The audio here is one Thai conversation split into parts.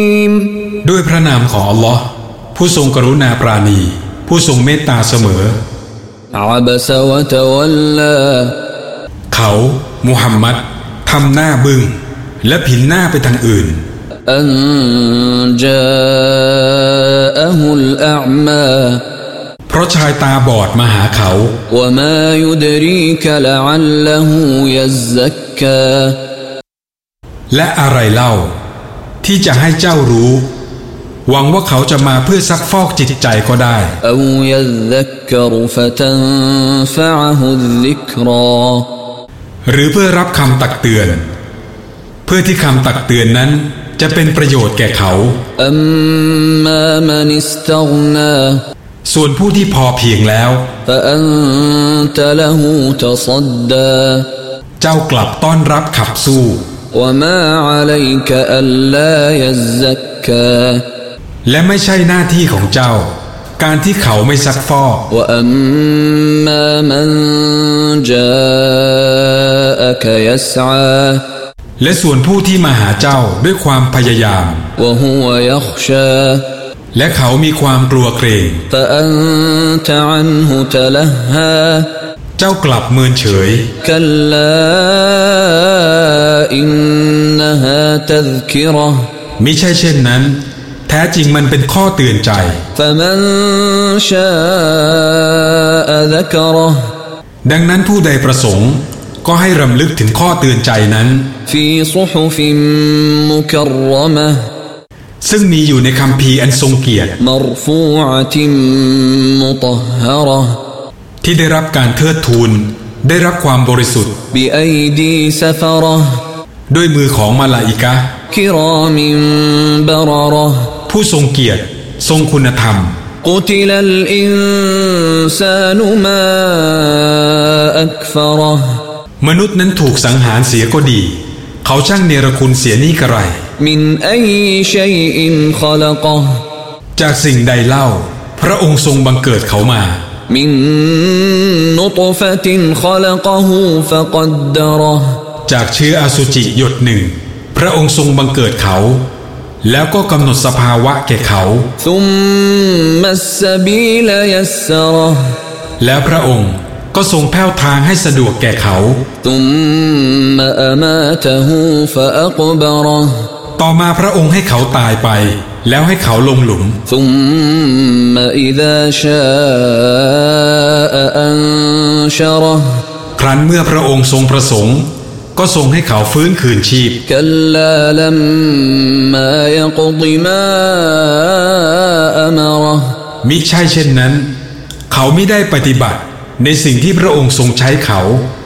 ด้วยพระนามของอัลลอฮ์ผู้ทรงกรุณาปราณีผู้ทรงเมตตาเสมออับสะวะตะวัลลาเขามุฮัมมัดทำหน้าบึ้งและผินหน้าไปทางอื่นอันจาอะฮุลอะอ์มาเพราะชายตาบอดมาหาเขาวะมายุดรีกะละอัลละฮูยัซซักกาและอะไรเล่าที่จะให้เจ้ารู้หวังว่าเขาจะมาเพื่อซักฟอกจิตใจก็ได้เอายัซซักกรุฟะตันฟะอะฮุซิกราหรือเพื่อรับคำตักเตือนเพื่อที่คำตักเตือนนั้นจะเป็นประโยชน์แก่เขาอัมมามันอิสตัฆนาส่วนผู้ที่พอเพียงแล้วฟะอันตะละฮูตะซัดดาเจ้ากลับต้อนรับขับสู้วะมาอะลัยกะอัลลายัซซักกาและไม่ใช่หน้าที่ของเจ้าการที่เขาไม่ซักฟอกวะอัมมามันจาอะกะยัสอาและส่วนผู้ที่มาหาเจ้าด้วยความพยายามวะฮุวะยัคชาและเขามีความกลัวเกรงฟะอันตะอันฮุตะละฮาเจ้ากลับเมินเฉยกัลลาอินนะฮาตัซกิเราะห์มิใช่เช่นนั้นแท้จริงมันเป็นข้อเตือนใจฟะมันชาอะซักเราะห์ดังนั้นผู้ใดประสงค์ก็ให้รำลึกถึงข้อเตือนใจนั้นฟีซุฮุฟิมมุกัรรมะห์ซึ่งมีอยู่ในคัมภีร์อันทรงเกียรติมัรฟูอะติมมุฏฮฮะเราะห์ที่ได้รับการเทิดทูนได้รับความบริสุทธิ์บิอัยดีซะฟะเราะห์ด้วยมือของมลาอิกะฮ์กิรามินบะรอเราะห์ผู้ทรงเกียรติทรงคุณธรรมกุติลัลอินซานุมาอักฟะเราะห์มนุษย์นั้นถูกสังหารเสียก็ดีเขาช่างเนรคุณเสียนี่กระไรมินอัยชัยอินคอลักะห์จากสิ่งใดเล่าพระองค์ทรงบังเกิดเขามามินนุตฟะตินคอลักะฮูฟะกัดดะเราะห์จากเชื้ออสุจิหยดหนึ่งพระองค์ทรงบังเกิดเขาแล้วก็กำหนดสภาวะแก่เขาซุมมัสซะบีลยัสซะเราะห์แล้วพระองค์ก็ทรงแผ่วทางให้สะดวกแก่เขาซุมมะอะมาตะฮูฟะอักบะเราะห์ต่อมาพระองค์ให้เขาตายไปแล้วให้เขาลงหลุมซุมมะอิซาชาอะอันชะเราะห์ครั้นเมื่อพระองค์ทรงประสงค์ก็ทรงให้เขาฟื้นคืนชีพกัลลาลัมมายะกฎิมาอะมะเราะห์มิใช่เช่นนั้นเขามิได้ปฏิบัติในสิ่งที่พระองค์ทรงใช้เขา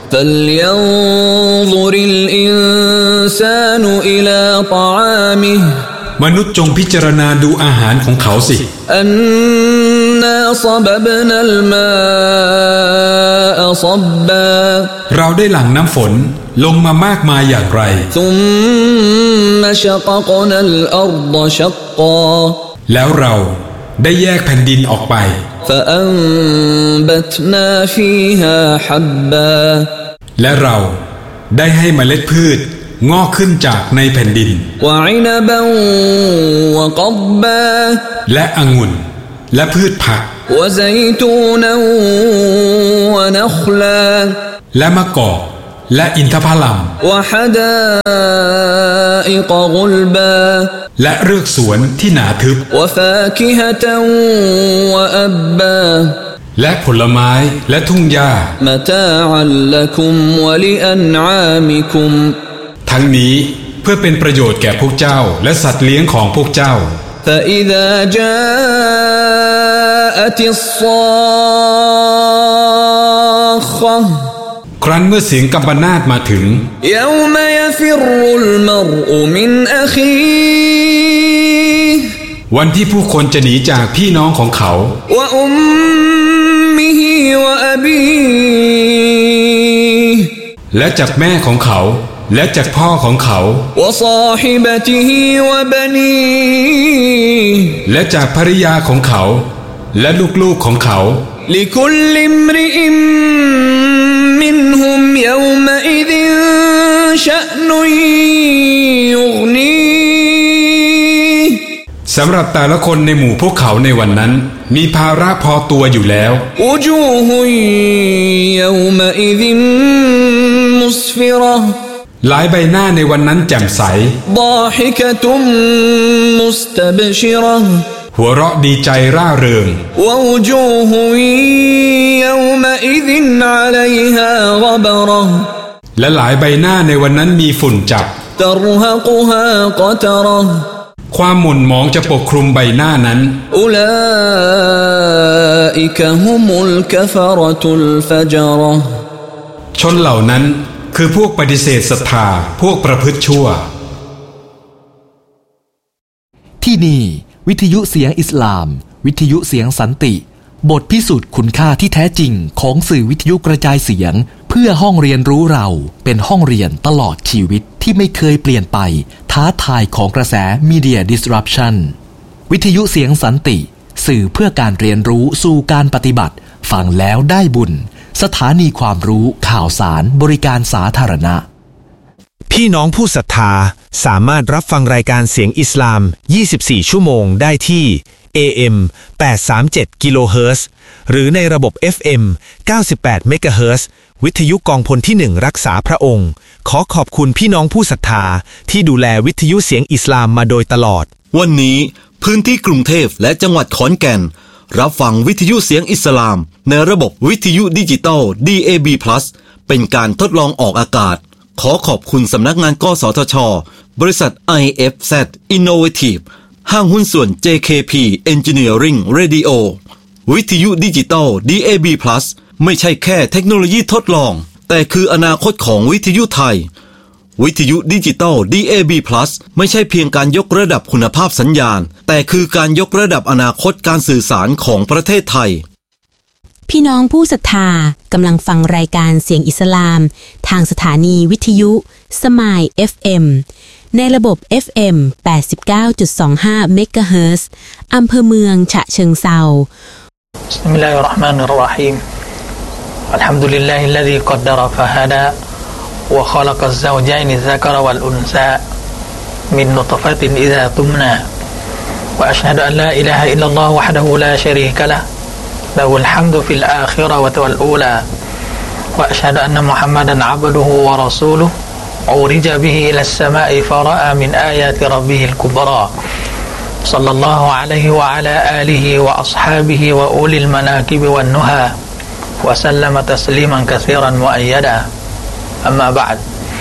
فَلْيَنظُرِ الْإِنسَانُ إِلَى طَعَامِهِ มนุษย์จงพิจารณาดูอาหารของเขาสิ أَنَّا صَبَبْنَا الْمَاءَ صَبًّا เราได้หลั่งน้ำฝนลงมามากมายอย่างไร ثُمَّ شَقَقْنَا الْأَرْضَ شَقًّا แล้วเราได้แยกแผ่นดินออกไป فأنبتنا فيها حبا และเราได้ให้เมล็ดพืชงอกขึ้นจากในแผ่นดิน وعنبا وقضبا และองุ่นและพืชผัก وزيتونا ونخلا และมะกอกและอินทผลัม وحدائق غلبا และเรือกสวนที่หนาทึบ وفاكهة وأبا และผลไม้และทุ่งหญ้า متاعا لكم ولأنعامكم ทั้งนี้เพื่อเป็นประโยชน์แก่พวกเจ้าและสัตว์เลี้ยงของพวกเจ้า فإذا جاءت الصاخة ครั้นเมื่อเสียงกัมปนาตมาถึง يوم يفر المرء من أخيه วันที่ผู้คนจะหนีจากพี่น้องของเขา وأمه وأبيه และจากแม่ของเขาและจากพ่อของเขา وصاحبته وبنيه และจากภริยาของเขาและลูกๆของเขา لكل امرئ منهم يومئذ شأن يغنيه สำหรับแต่ละคนในหมู่พวกเขาในวันนั้นมีภาระพอตัวอยู่แล้วหลายใบหน้าในวันนั้นแจ่มใสหัวเราะดีใจร่าเริงและหลายใบหน้าในวันนั้นมีฝุ่นจับความหม่นหมองจะปกคลุมใบหน้านั้นชนเหล่านั้นคือพวกปฏิเสธศรัทธาพวกประพฤติชั่วที่นี่วิทยุเสียงอิสลามวิทยุเสียงสันติบทพิสูจน์คุณค่าที่แท้จริงของสื่อวิทยุกระจายเสียงเพื่อห้องเรียนรู้เราเป็นห้องเรียนตลอดชีวิตที่ไม่เคยเปลี่ยนไปท้าทายของกระแส Media Disruption วิทยุเสียงสันติสื่อเพื่อการเรียนรู้สู่การปฏิบัติฟังแล้วได้บุญสถานีความรู้ข่าวสารบริการสาธารณะพี่น้องผู้ศรัทธาสามารถรับฟังรายการเสียงอิสลาม24ชั่วโมงได้ที่ AM 837 กิโลเฮิรตซ์หรือในระบบ FM 98 เมกะเฮิรตซ์วิทยุกองพลที่1รักษาพระองค์ขอขอบคุณพี่น้องผู้ศรัทธาที่ดูแลวิทยุเสียงอิสลามมาโดยตลอดวันนี้พื้นที่กรุงเทพและจังหวัดขอนแก่นรับฟังวิทยุเสียงอิสลามในระบบวิทยุดิจิตอล DAB+ เป็นการทดลองออกอากาศขอขอบคุณสำนักงานกสทช.บริษัท IFZ Innovative ห้างหุ้นส่วน JKP Engineering Radio วิทยุดิจิตอล DAB+ ไม่ใช่แค่เทคโนโลยีทดลองแต่คืออนาคตของวิทยุไทยวิทยุดิจิตอล DAB+ ไม่ใช่เพียงการยกระดับคุณภาพสัญญาณแต่คือการยกระดับอนาคตการสื่อสารของประเทศไทยพี่น้องผู้ศรัทธากำลังฟังรายการเสียงอิสลามทางสถานีวิทยุสมาย FM ในระบบ FM 89.25 เมกะเฮิรตซ์อำเภอเมืองฉะเชิงเทราบิสมิลลาฮิรเราะห์มานิรเราะฮีมอัลฮัมดุลิลลาฮิลลซีกัดดะรฟะฮะดาวะคอลักัซซาวญัยนิซะกะรวัลอุนซามินนุตฟะตินอิซาตุมนาวะอัชฮะดุอัลลาอิลาฮะอิลลัลลอฮุวะฮ์ดะฮูลาชะรีกะละห์له الحمد في الآخرة والأولى وأشهد أن محمدا عبده ورسوله عرج به إلى السماء فرأى من آيات ربه الكبرى صلى الله عليه وعلى آله وأصحابه وأولي المناكب والنهى وسلم تسليما كثيرا مؤيدا أما بعد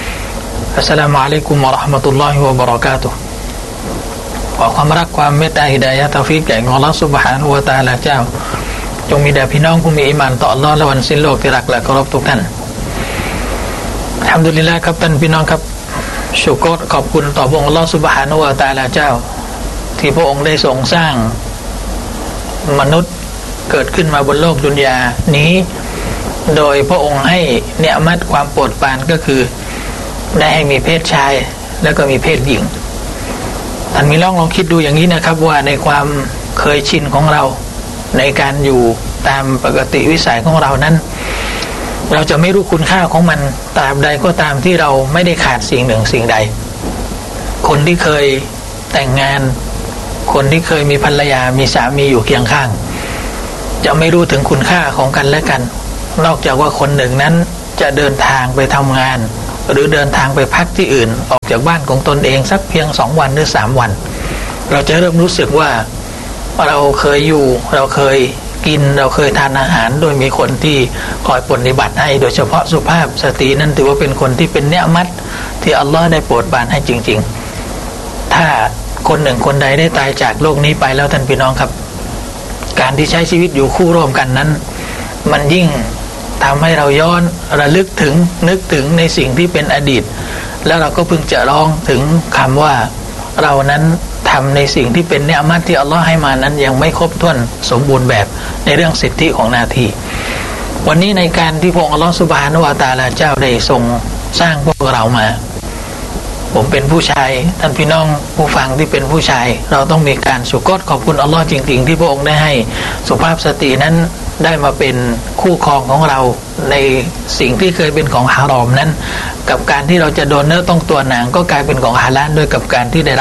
السلام عليكم ورحمة الله وبركاته ขอความรักความเมตตาฮิดายะห์เตาฟีกแก่อัลเลาะห์ซุบฮานะฮูวะตะอาลาเจ้าจงมีแด่พี่น้องผู้มีอีหม่านต่ออัลเลาะห์และวันสิ้นโลกที่รักและเคารพทุกท่านอัลฮัมดุลิลลาห์ครับท่านพี่น้องครับชุกรขอบคุณต่อพระองค์อัลเลาะห์ซุบฮานะฮูวะตะอาลาเจ้าที่พระองค์ได้ทรงสร้างมนุษย์เกิดขึ้นมาบนโลกดุนยานี้โดยพระองค์ให้เนืมัตความโปรดปรานก็คือได้ให้มีเพศชายแล้วก็มีเพศหญิงท่านมีลองคิดดูอย่างนี้นะครับว่าในความเคยชินของเราในการอยู่ตามปกติวิสัยของเรานั้นเราจะไม่รู้คุณค่าของมันตราบใดก็ตามที่เราไม่ได้ขาดสิ่งหนึ่งสิ่งใดคนที่เคยแต่งงานคนที่เคยมีภรรยามีสามีอยู่เคียงข้างจะไม่รู้ถึงคุณค่าของกันและกันนอกจากว่าคนหนึ่งนั้นจะเดินทางไปทำงานหรือเดินทางไปพักที่อื่นออกจากบ้านของตนเองสักเพียง2วันหรือ3วันเราจะเริ่มรู้สึกว่าเราเคยอยู่เราเคยกินเราเคยทานอาหารโดยมีคนที่คอยปฏิบัติให้โดยเฉพาะสุภาพสตรีนั้นถือว่าเป็นคนที่เป็นเนืมัตที่อัลลอฮ์ได้โปรดปรานให้จริงๆถ้าคนหนึ่งคนใดได้ตายจากโลกนี้ไปแล้วท่านพี่น้องครับการที่ใช้ชีวิตอยู่คู่ร่วมกันนั้นมันยิ่งทำให้เราย้อนระลึกถึงนึกถึงในสิ่งที่เป็นอดีตแล้วเราก็เพิ่งจะร้องถึงคำว่าเรานั้นทำในสิ่งที่เป็นเนืมัตที่อัลลอฮ์ให้มานั้นยังไม่ครบถ้วนสมบูรณ์แบบในเรื่องสิทธิของหน้าที่วันนี้ในการที่พระองค์อัลลอฮ์ซุบฮานะฮูวะตะอาลาเจ้าได้ทรงสร้างพวกเรามาผมเป็นผู้ชายท่านพี่น้องผู้ฟังที่เป็นผู้ชายเราต้องมีการชุกรขอบคุณอัลลอฮ์จริงๆที่พระองค์ได้ให้สุภาพสตรีนั้นได้มาเป็นคู่ครองของเราในสิ่งที่เคยเป็นของฮารอมนั้นกับการที่เราจะโดนเนื้อต้องตัวนางก็กลายเป็นของฮาลาลด้วยกับการที่ได้รับ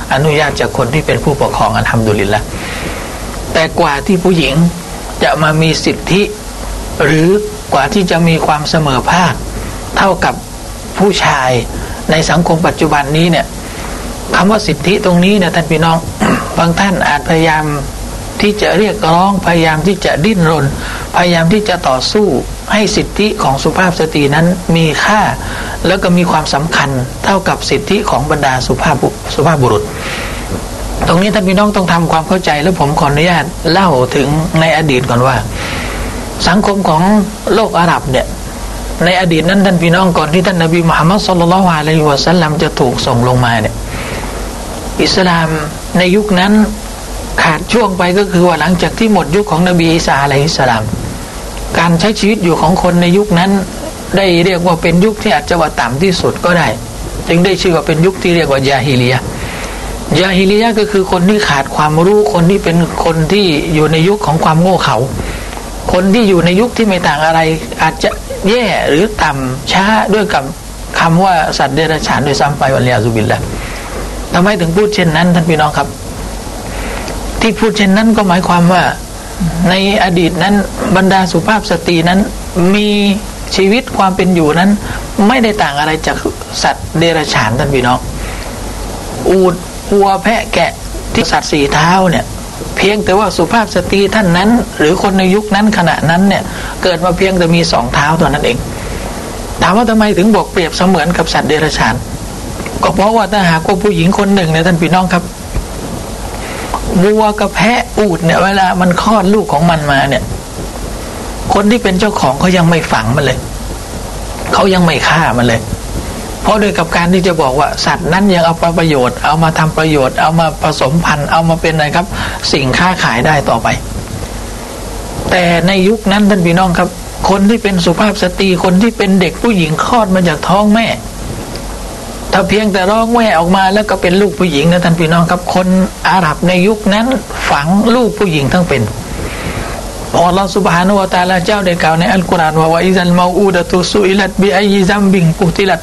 อนุญาตจากคนที่เป็นผู้ปกครองอัลฮัมดุลิลละห์แต่กว่าที่ผู้หญิงจะมามีสิทธิหรือกว่าที่จะมีความเสมอภาคเท่ากับผู้ชายในสังคมปัจจุบันนี้เนี่ยคำว่าสิทธิตรงนี้เนี่ยท่านพี่น้อง บางท่านอาจพยายามที่จะเรียกร้องพยายามที่จะดิ้นรนพยายามที่จะต่อสู้ให้สิทธิของสุภาพสตรีนั้นมีค่าแล้วก็มีความสำคัญเท่ากับสิทธิของบรรดาสุภาพบุรุษตรงนี้ท่านพี่น้องต้องทำความเข้าใจแล้วผมขออนุญาตเล่าถึงในอดีตก่อนว่าสังคมของโลกอาหรับเนี่ยในอดีตนั้นท่านพี่น้องก่อนที่ท่านนบีมุฮัมมัดศ็อลลัลลอฮุอะลัยฮิวะซัลลัมจะถูกส่งลงมาเนี่ยอิสลามในยุคนั้นขาดช่วงไปก็คือว่าหลังจากที่หมดยุคของนบีอีสาอะลัยฮิสสลามการใช้ชีวิตอยู่ของคนในยุคนั้นได้เรียกว่าเป็นยุคที่อาจจะว่าต่ำที่สุดก็ได้จึงได้ชื่อว่าเป็นยุคที่เรียกว่ายาฮิลิยะห์ยาฮิลิยะห์ก็คือคนที่ขาดความรู้คนที่เป็นคนที่อยู่ในยุคของความโง่เขลาคนที่อยู่ในยุคที่ไม่ต่างอะไรอาจจะแย่หรือต่ำช้าด้วยกับคำว่าสัตว์เดรัจฉานโดยซ้ำไปวัลยาซุบิลละห์ทำไมถึงพูดเช่นนั้นท่านพี่น้องครับที่พูดเช่นนั้นก็หมายความว่าในอดีตนั้นบรรดาสุภาพสตรีนั้นมีชีวิตความเป็นอยู่นั้นไม่ได้ต่างอะไรจากสัตว์เดรัจฉานท่านพี่น้องอูฐวัวแพะแกะที่สัตว์สี่เท้าเนี่ยเพียงแต่ว่าสุภาพสตรีท่านนั้นหรือคนในยุคนั้นขณะนั้นเนี่ยเกิดมาเพียงแต่มีสองเท้าเท่านั้นเองถามว่าทำไมถึงบอกเปรียบเสมือนกับสัตว์เดรัจฉานก็เพราะว่าถ้าหากว่าผู้หญิงคนหนึ่งเนี่ยท่านพี่น้องครับวัวกับแพะอูฐเนี่ยเวลามันคลอดลูกของมันมาเนี่ยคนที่เป็นเจ้าของเขายังไม่ฝังมันเลยเขายังไม่ฆ่ามันเลยเพราะโดยกับการที่จะบอกว่าสัตว์นั้นยังเอาประโยชน์เอามาทำประโยชน์เอามาผสมพันธุ์เอามาเป็นอะไรครับสิ่งค้าขายได้ต่อไปแต่ในยุคนั้นท่านพี่น้องครับคนที่เป็นสุภาพสตรีคนที่เป็นเด็กผู้หญิงคลอดมาจากท้องแม่ถ้าเพียงแต่ร้องแว่ออกมาแล้วก็เป็นลูกผู้หญิงนะท่านพี่น้องครับคนอาหรับในยุคนั้นฝังลูกผู้หญิงทั้งเป็นอัลลอฮฺซุบฮานะฮูวะตะอาลาเจ้าได้กล่าวในอัลกุรอานว่าอิซัลเมาอูดะตุซุอิลัตบิอัยซัมบิงกุติลัต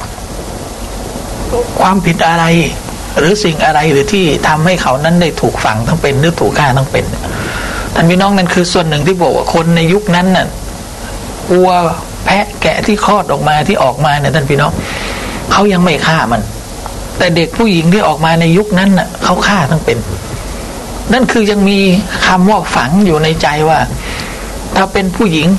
ความผิดอะไรหรือสิ่งอะไรหรือที่ทำให้เขานั้นได้ถูกฝังทั้งเป็นหรือถูกฆ่าทั้งเป็นท่านพี่น้องนั่นคือส่วนหนึ่งที่บอกว่าคนในยุคนั้นน่ะวัวแพะแกะที่คลอดออกมาที่ออกมาเนี่ยท่านพี่น้องเขายังไม่ฆ่ามันแต่เด็กผู้หญิงที่ออกมาในยุคนั้นน่ะเขาฆ่าทั้งเป็นนั่นคือยังมีคำว่าฝังอยู่ในใจว่าถ้าเป็นผู้หญิง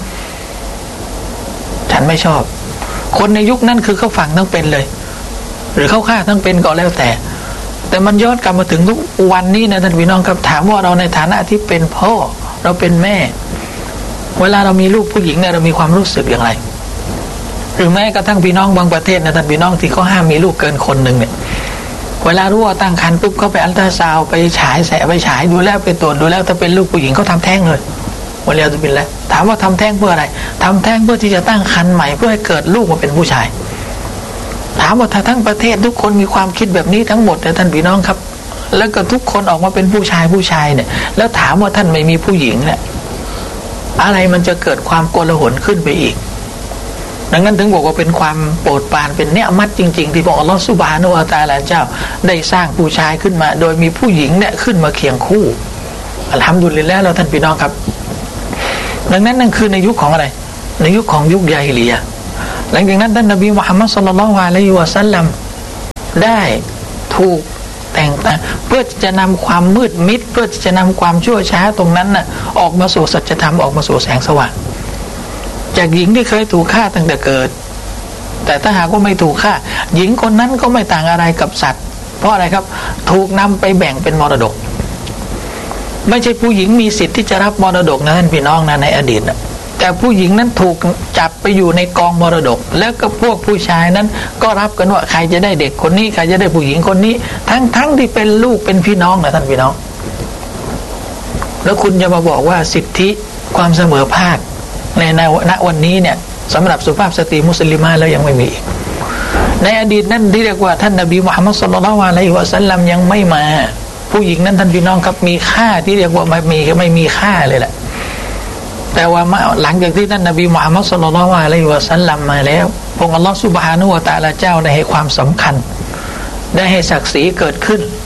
ฉันไม่ชอบคนในยุคนั้นคือเขาฝังทั้งเป็นเลยหรือเขาฆ่าทั้งเป็นก็แล้วแต่มันย้อนกลับมาถึงทุกวันนี้นะท่านพี่น้องครับถามว่าเราในฐานะที่เป็นพ่อเราเป็นแม่เวลาเรามีลูกผู้หญิงเนี่ยเรามีความรู้สึกอย่างไรหรือแม้กระทั่งพี่น้องบางประเทศนะท่านพี่น้องที่เขาห้ามมีลูกเกินคนหนึ่งเนี่ยเวลารู้ว่าตั้งครรภ์ปุ๊บเขาไปอัลตราซาวด์ไปฉายแสงไปฉายดูแล้วไปตรวจดูแล้วถ้าเป็นลูกผู้หญิงเขาทำแท้งเลยวันเรียนจะเป็นแล้วถามว่าทำแท้งเพื่ออะไรทำแท้งเพื่อที่จะตั้งครรภ์ใหม่เพื่อให้เกิดลูกมาเป็นผู้ชายถามว่าถ้าทั้งประเทศทุกคนมีความคิดแบบนี้ทั้งหมดแต่ท่านพี่น้องครับแล้วก็ทุกคนออกมาเป็นผู้ชายเนี่ยแล้วถามว่าท่านไม่มีผู้หญิงเนี่ยอะไรมันจะเกิดความโกลาหลขึ้นไปอีกดังนั้นถึงบอกว่าเป็นความโปรดปรานเป็นเนื้อมัดจริงๆที่บอกอัลลอฮฺซุบฮานะฮูวะตะอาลาเจ้าได้สร้างผู้ชายขึ้นมาโดยมีผู้หญิงเนี่ยขึ้นมาเคียงคู่อัลฮัมดุลิลละห์เราท่านพี่น้องครับดังนั้นนั่นคือในยุคของอะไรในยุคของยุคยาฮิลิยะห์หลังจากนั้นท่านนบีมุฮัมมัดศ็อลลัลลอฮุอะลัยฮิวะซัลลัมได้ถูกแต่งตั้งเพื่อจะนำความมืดมิดเพื่อจะนำความชั่วช้าตรงนั้นน่ะออกมาสู่สัจธรรมออกมาสู่แสงสว่างจากหญิงที่เคยถูกฆ่าตั้งแต่เกิดแต่ถ้าหากว่าไม่ถูกฆ่าหญิงคนนั้นก็ไม่ต่างอะไรกับสัตว์เพราะอะไรครับถูกนำไปแบ่งเป็นมรดกไม่ใช่ผู้หญิงมีสิทธิ์ที่จะรับมรดกนะท่านพี่น้องนะในอดีตนะแต่ผู้หญิงนั้นถูกจับไปอยู่ในกองมรดกแล้วก็พวกผู้ชายนั้นก็รับกันว่าใครจะได้เด็กคนนี้ใครจะได้ผู้หญิงคนนี้ทั้งที่เป็นลูกเป็นพี่น้องนะท่านพี่น้องแล้วคุณจะมาบอกว่าสิทธิความเสมอภาคในณวันนี้เนี่ยสำหรับสุภาพสตรีมุสลิมะแล้วยังไม่มีในอดีตนั้นที่เรียกว่าท่านนบีมุฮัมมัดศ็อลลัลลอฮุอะลัยฮิวะซัลลัมยังไม่มาผู้หญิงนั้นท่านพี่น้องครับมีค่าที่เรียกว่าไม่มีค่าเลยแหละแต่ว่าหลังจากที่ท่านนบีมุฮัมมัดศ็อลลัลลอฮุอะลัยฮิวะซัลลัมมาแล้วองค์อัลลอฮฺซุบฮานะฮูวะตะอาลาเจ้าได้ให้ความสำคัญได้ให้ศักดิ์ศรีเกิดขึ้น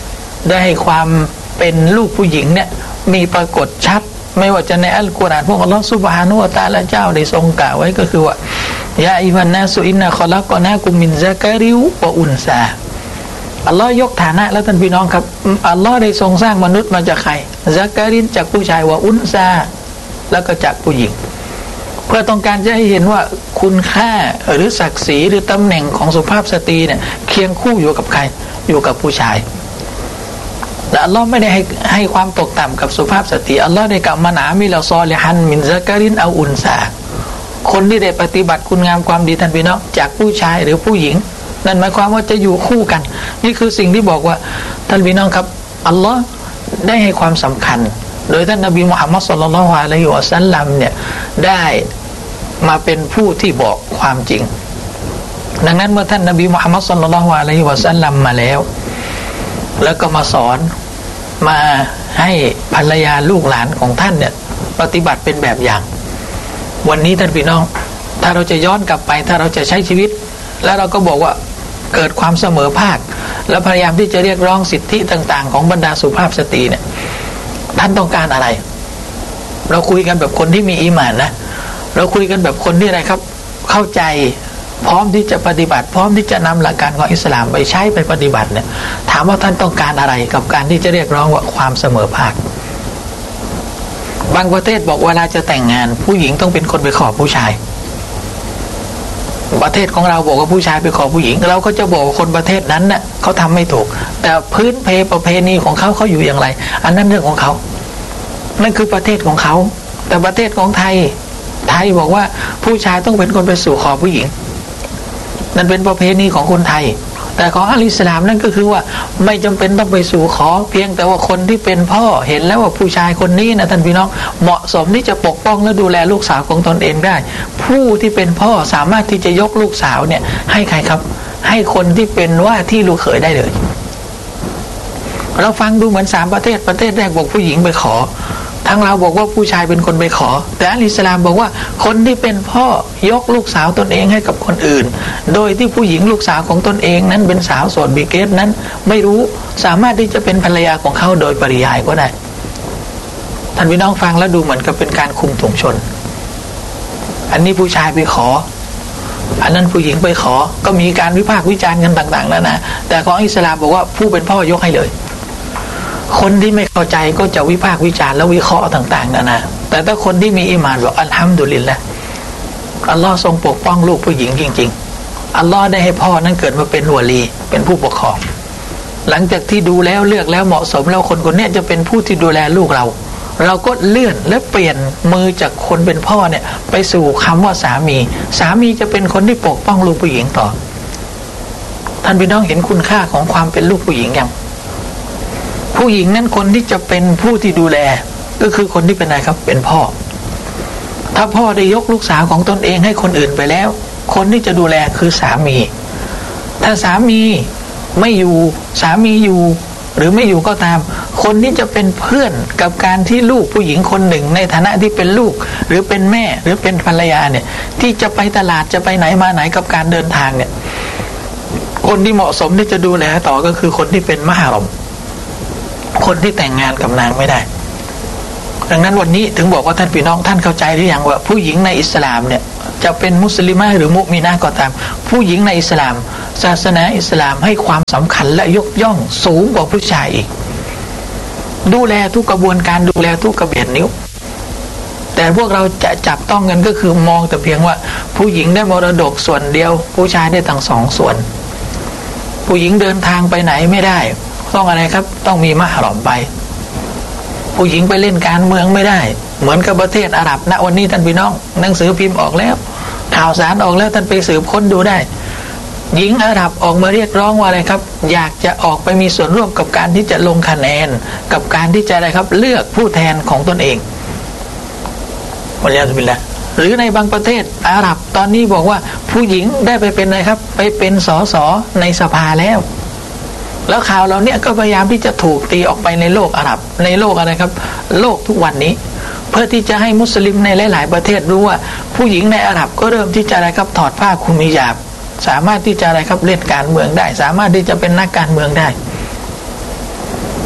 ได้ให้ความเป็นลูกผู้หญิงเนี่ยมีปรากฏชัดไม่ว่าจะในอัลกุรอานพวกอัลลอฮฺซุบฮานะฮูวะตะอาลาเจ้าได้ทรงกล่าวไว้ก็คือว่ายาอิวันนาสุอินนะคอลักนากุมินซะกะริววะอุนซาอัลลอฮ์ยกฐานะแล้วท่านพี่น้องครับอัลลอฮ์ได้ทรงสร้างมนุษย์มาจากใครซะกะรินจากผู้ชายวะอุนซาแล้วก็จากผู้หญิงเพื่อต้องการจะให้เห็นว่าคุณค่าหรือศักดิ์ศรีหรือตำแหน่งของสุภาพสตรีเนี่ยเคียงคู่อยู่กับใครอยู่กับผู้ชายและอัลลอฮ์ไม่ได้ให้ความตกต่ำกับสุภาพสตรีอัลลอฮ์ได้กล่าวมันอามิลซอลิฮันมินซะกะรินเอาอุนซาคนที่ได้ปฏิบัติคุณงามความดีท่านพี่น้องจากผู้ชายหรือผู้หญิงนั่นหมายความว่าจะอยู่คู่กันนี่คือสิ่งที่บอกว่าท่านพี่น้องครับอัลลอฮ์ได้ให้ความสำคัญโดยท่านนบีมุฮัมมัดศ็อลลัลลอฮุอะลัยฮิวะซัลลัมเนี่ยได้มาเป็นผู้ที่บอกความจริงดังนั้นเมื่อท่านนบีมุฮัมมัดศ็อลลัลลอฮุอะลัยฮิวะซัลลัมมาแล้วก็มาสอนมาให้ภรรยาลูกหลานของท่านเนี่ยปฏิบัติเป็นแบบอย่างวันนี้ท่านพี่น้องถ้าเราจะย้อนกลับไปถ้าเราจะใช้ชีวิตแล้วเราก็บอกว่าเกิดความเสมอภาคและพยายามที่จะเรียกร้องสิทธิต่างๆของบรรดาสุภาพสตรีเนี่ยท่านต้องการอะไรเราคุยกันแบบคนที่มีอีหม่านนะเราคุยกันแบบคนที่อะไรครับเข้าใจพร้อมที่จะปฏิบัติพร้อมที่จะนำหลักการของอิสลามไปใช้ไปปฏิบัติเนี่ยถามว่าท่านต้องการอะไรกับการที่จะเรียกร้องว่าความเสมอภาคบางประเทศบอกเวลาจะแต่งงานผู้หญิงต้องเป็นคนไปขอผู้ชายประเทศของเราบอกว่าผู้ชายไปขอผู้หญิงเราก็จะบอกว่าคนประเทศนั้นน่ะเขาทำไม่ถูกแต่พื้นเพประเพณีของเขาอยู่อย่างไรอันนั้นเรื่องของเขานั่นคือประเทศของเขาแต่ประเทศของไทยบอกว่าผู้ชายต้องเป็นคนไปสู่ขอผู้หญิงนั่นเป็นประเพณีของคนไทยแต่ของอัลอิสลามนั่นก็คือว่าไม่จำเป็นต้องไปสู่ขอเพียงแต่ว่าคนที่เป็นพ่อเห็นแล้วว่าผู้ชายคนนี้นะท่านพี่น้องเหมาะสมที่จะปกป้องและดูแลลูกสาวของตนเองได้ผู้ที่เป็นพ่อสามารถที่จะยกลูกสาวเนี่ยให้ใครครับให้คนที่เป็นว่าที่ลูกเขยได้เลยเราฟังดูเหมือน3ประเทศแรกบอกผู้หญิงไปขอทั้งเราบอกว่าผู้ชายเป็นคนไปขอแต่อัลอิสลามบอกว่าคนที่เป็นพ่อยกลูกสาวตนเองให้กับคนอื่นโดยที่ผู้หญิงลูกสาวของตนเองนั้นเป็นสาวโสดบิเกตนั้นไม่รู้สามารถที่จะเป็นภรรยาของเขาโดยปริยายก็ได้ท่านพี่น้องฟังแล้วดูเหมือนกับเป็นการคุมถุงชนอันนี้ผู้ชายไปขออันนั้นผู้หญิงไปขอก็มีการวิพากษ์วิจารณ์กันต่างๆแล้วนะแต่ของอิสลามบอกว่าผู้เป็นพ่อยกให้เลยคนที่ไม่เข้าใจก็จะวิพากษ์วิจารณ์และวิเคราะห์ต่างๆนะแต่ถ้าคนที่มีอีหม่านบอกอัลฮัมดุลิลละห์อัลลอฮ์ทรงปกป้องลูกผู้หญิงจริงๆอัลลอฮ์ได้ให้พ่อนั้นเกิดมาเป็นวะลีเป็นผู้ปกครองหลังจากที่ดูแล้วเลือกแล้วเหมาะสมแล้วคนนี้จะเป็นผู้ที่ดูแลลูกเราก็เลื่อนและเปลี่ยนมือจากคนเป็นพ่อเนี่ยไปสู่คำว่าสามีจะเป็นคนที่ปกป้องลูกผู้หญิงต่อท่านพี่น้องเห็นคุณค่าของความเป็นลูกผู้หญิงยังผู้หญิงนั้นคนที่จะเป็นผู้ที่ดูแลก็คือคนที่เป็นอะไรครับเป็นพ่อถ้าพ่อได้ยกลูกสาวของตนเองให้คนอื่นไปแล้วคนที่จะดูแลคือสามีถ้าสามีไม่อยู่สามีอยู่หรือไม่อยู่ก็ตามคนที่จะเป็นเพื่อนกับการที่ลูกผู้หญิงคนหนึ่งในฐานะที่เป็นลูกหรือเป็นแม่หรือเป็นภรรยาเนี่ยที่จะไปตลาดจะไปไหนมาไหนกับการเดินทางเนี่ยคนที่เหมาะสมที่จะดูแลต่อก็คือคนที่เป็นมหารอมคนที่แต่งงานกับนางไม่ได้ดังนั้นวันนี้ถึงบอกว่าท่านพี่น้องท่านเข้าใจหรือยังว่าผู้หญิงในอิสลามเนี่ยจะเป็นมุสลิมะหรือมุมินะก็ตามผู้หญิงในอิสลามศาสนาอิสลามให้ความสำคัญและยกย่องสูงกว่าผู้ชายอีกดูแลทุกกระบวนการดูแลทุกกระเบียดนิ้วแต่พวกเราจะจับต้องกันก็คือมองแต่เพียงว่าผู้หญิงได้มรดกส่วนเดียวผู้ชายได้ทั้ง2ส่วนผู้หญิงเดินทางไปไหนไม่ได้ต้องอะไรครับต้องมีมหรอมไปผู้หญิงไปเล่นการเมืองไม่ได้เหมือนกับประเทศอาหรับณวันนี้ท่านพี่น้องหนังสือพิมพ์ออกแล้วข่าวสารออกแล้วท่านไปสืบค้นดูได้หญิงอาหรับออกมาเรียกร้องว่าอะไรครับอยากจะออกไปมีส่วนร่วมกับการที่จะลงคะแนนกับการที่จะอะไรครับเลือกผู้แทนของตนเองวะลียาซุบิลละห์หรือในบางประเทศอาหรับตอนนี้บอกว่าผู้หญิงได้ไปเป็นอะไรครับไปเป็นสสในสภาแล้วข่าวเราเนี่ยก็พยายามที่จะถูกตีออกไปในโลกอาหรับในโลกอะไรครับโลกทุกวันนี้เพื่อที่จะให้มุสลิมในหลายๆประเทศรู้ว่าผู้หญิงในอาหรับก็เริ่มที่จะอะไรครับถอดผ้าคลุมฮิญาบสามารถที่จะอะไรครับเล่นการเมืองได้สามารถที่จะเป็นนักการเมืองได้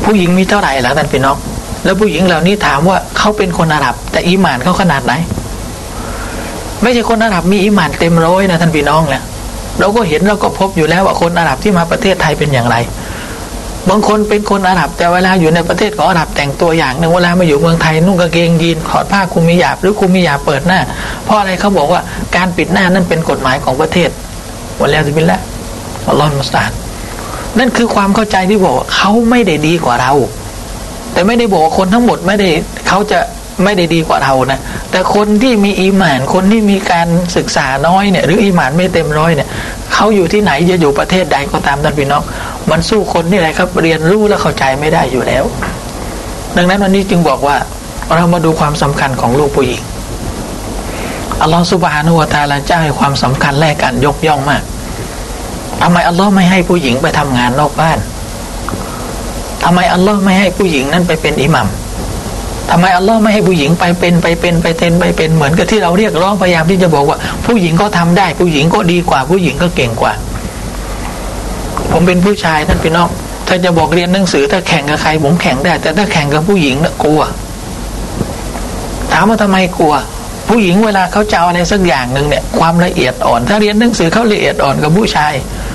ผู้หญิงมีเท่าไหร่ล่ะท่านพี่น้องแล้วผู้หญิงเหล่านี้ถามว่าเขาเป็นคนอาหรับแต่อีหม่านเขาขนาดไหนไม่ใช่คนอาหรับมีอีหม่านเต็มร้อยนะท่านพี่น้องเนี่ยเราก็เห็นเราก็พบอยู่แล้วว่าคนอาหรับที่มาประเทศไทยเป็นอย่างไรบางคนเป็นคนอาหรับแต่เวลาอยู่ในประเทศของอาหรับแต่งตัวอย่างหนึ่งเวลามาอยู่เมืองไทยนุ่งกางเกงยีนถอดผ้าคลุมมิหยาบหรือคลุมมิหยาบเปิดหน้าเพราะอะไรเขาบอกว่าการปิดหน้านั้นเป็นกฎหมายของประเทศวันแล้วจะเป็นแล้วอัลลอฮฺมุสตาร์นั่นคือความเข้าใจที่บอกว่าเขาไม่ได้ดีกว่าเราแต่ไม่ได้บอกว่าคนทั้งหมดไม่ได้เขาจะไม่ได้ดีกว่าเรานะแต่คนที่มีอีหม่านคนที่มีการศึกษาน้อยเนี่ยหรืออีหม่านไม่เต็มร้อยเนี่ยเขาอยู่ที่ไหนจะอยู่ประเทศใดก็ตามท่านพี่น้องมันสู้คนที่ไหนครับเรียนรู้และเข้าใจไม่ได้อยู่แล้วดังนั้นวันนี้จึงบอกว่าเรามาดูความสำคัญของลูกผู้หญิงอัลลอฮฺซุบฮานะฮูวะตะอาลาเจ้าให้ความสำคัญแลกกันยกย่องมากทำไมอัลลอฮฺไม่ให้ผู้หญิงไปทำงานนอกบ้านทำไมอัลลอฮฺไม่ให้ผู้หญิงนั้นไปเป็นอิหมัมทำไมอัลลอฮฺไม่ให้ผู้หญิงไปเป็นเหมือนกับที่เราเรียกร้องพยายามที่จะบอกว่าผู้หญิงก็ทำได้ผู้หญิงก็ดีกว่าผู้หญิงก็เก่งกว่าผมเป็นผู้ชายท่านพี่น้องถ้าจะบอกเรียนหนังสือถ้าแข่งกับใครผมแข่งได้แต่ถ้าแข่งกับผู้หญิงน่ะกลัวถามว่าทำไมกลัวผู้หญิงเวลาเขาจะเอาอะไรสักอย่างนึงเนี่ยความละเอียดอ่อนถ้าเรียนหนังสือเขาละเอียดอ่อนกับผู้ชาย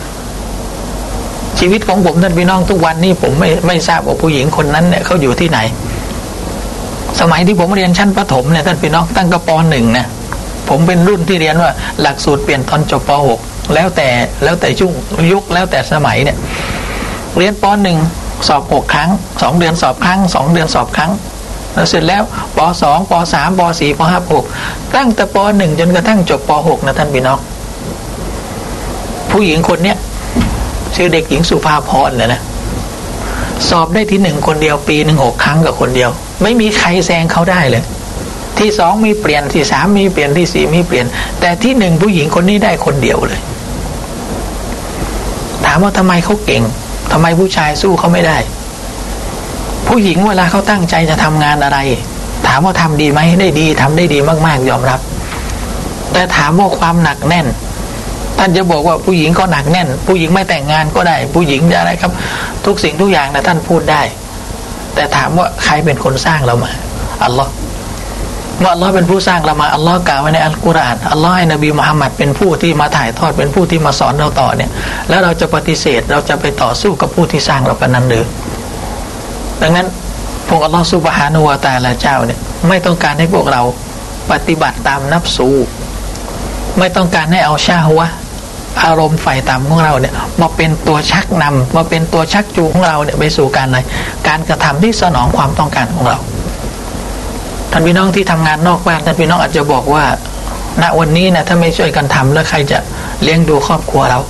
ชีวิตของผมท่านพี่น้องทุกวันนี้ผมไม่ทราบว่าผู้หญิงคนนั้นเนี่ยเขาอยู่ที่ไหนสมัยที่ผมเรียนชั้นประถมเนี่ยท่านพี่น้องตั้งแต่ป.1นะผมเป็นรุ่นที่เรียนว่าหลักสูตรเปลี่ยนตอนจบป.6แล้วแต่ช่วงยุคแล้วแต่สมัยเนี่ยเรียนป.1 สอบ6ครั้ง2เดือนสอบครั้ง2เดือนสอบครั้งแล้วเสร็จแล้วป.2 ป.3 ป.4 ป.5 ป.6ตั้งแต่ป.1 จนกระทั่งจบป.6นะท่านพี่น้องผู้หญิงคนเนี้ยชื่อเด็กหญิงสุภาพรนะสอบได้ที่1คนเดียวปีนึง6ครั้งกับคนเดียวไม่มีใครแซงเขาได้เลยที่2มีเปลี่ยนที่3มีเปลี่ยนที่4มีเปลี่ยนแต่ที่1ผู้หญิงคนนี้ได้คนเดียวเลยถามว่าทำไมเขาเก่งทำไมผู้ชายสู้เขาไม่ได้ผู้หญิงเวลาเขาตั้งใจจะทำงานอะไรถามว่าทำดีไหมได้ดีทำได้ดีมากๆยอมรับแต่ถามว่าความหนักแน่นท่านจะบอกว่าผู้หญิงก็หนักแน่นผู้หญิงไม่แต่งงานก็ได้ผู้หญิงจะอะไรครับทุกสิ่งทุกอย่างนะท่านพูดได้แต่ถามว่าใครเป็นคนสร้างเรามาอัลลอฮ์เมื่ออัลลอฮ์เป็นผู้สร้างเรามาอัลลอฮ์กล่าวไว้ในอัลกุรอานอัลลอฮ์ให้นบีมุฮัมมัดเป็นผู้ที่มาถ่ายทอดเป็นผู้ที่มาสอนเราต่อเนี่ยแล้วเราจะปฏิเสธเราจะไปต่อสู้กับผู้ที่สร้างเรากันนั้นหรือดังนั้นพวกอัลลอฮ์ซุบฮานะฮูวะตะอาลาเจ้าเนี่ยไม่ต้องการให้พวกเราปฏิบัติตามนัฟซูไม่ต้องการให้เอาชาฮวะอารมณ์ไฟต่ำของเราเนี่ยมาเป็นตัวชักนำมาเป็นตัวชักจูงของเราเนี่ยไปสู่การการกระทำที่สนองความต้องการของเราท่านพี่น้องที่ทำงานนอกบ้านท่านพี่น้องอาจจะบอกว่าณวันนี้นะถ้าไม่ช่วยกันทำแล้วใครจะเลี้ยงดูครอบครัวเรา